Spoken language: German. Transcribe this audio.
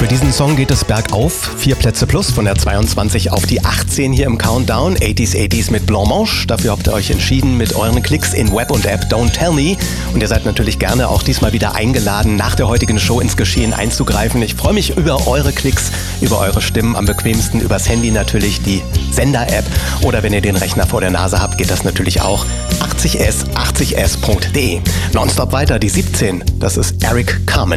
Für diesen Song geht es bergauf, 4 Plätze plus, von der 22 auf die 18 hier im Countdown. 80s mit Blancmange. Dafür habt ihr euch entschieden mit euren Klicks in Web und App Don't Tell Me. Und ihr seid natürlich gerne auch diesmal wieder eingeladen, nach der heutigen Show ins Geschehen einzugreifen. Ich freue mich über eure Klicks, über eure Stimmen, am bequemsten übers Handy natürlich, die Sender-App. Oder wenn ihr den Rechner vor der Nase habt, geht das natürlich auch. 80s, 80s.de. Nonstop weiter, die 17, das ist Eric Carmen.